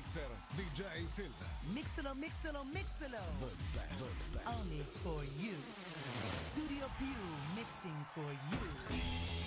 mixer DJ Silva. Mixalo, mixalo, mixalo. The best. Only for you. Studio Più mixing for you.